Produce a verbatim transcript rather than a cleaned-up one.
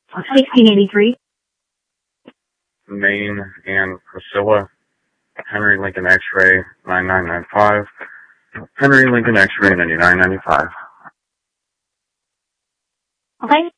sixteen eighty-three. Maine and Priscilla. Henry Lincoln X-ray nine nine nine five. Henry Lincoln X-ray ninety-nine ninety-five. Okay.